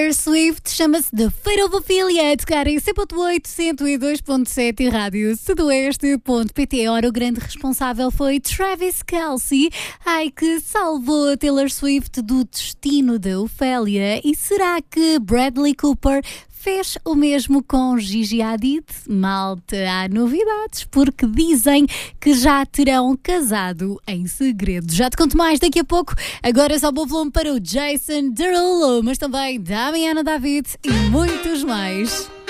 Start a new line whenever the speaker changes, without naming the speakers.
Taylor Swift chama-se The Fate of Ophelia, a tocar em 100.8, 102.7 e rádio sudoeste.pt. Ora, o grande responsável foi Travis Kelce, que salvou a Taylor Swift do destino da Ophelia. E será que Bradley Cooper fez o mesmo com Gigi Hadid? Malta, há novidades, porque dizem que já terão casado em segredo. Já te conto mais daqui a pouco. Agora só bom volume para o Jason Derulo, mas também Damiana David e muitos mais.